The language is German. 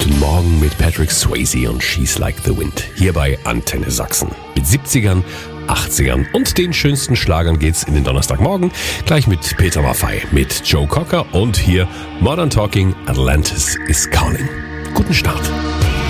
Guten Morgen mit Patrick Swayze und She's Like the Wind. Hier bei Antenne Sachsen. Mit 70ern, 80ern und den schönsten Schlagern geht's in den Donnerstagmorgen. Gleich mit Peter Maffay, mit Joe Cocker und hier Modern Talking, Atlantis is Calling. Guten Start.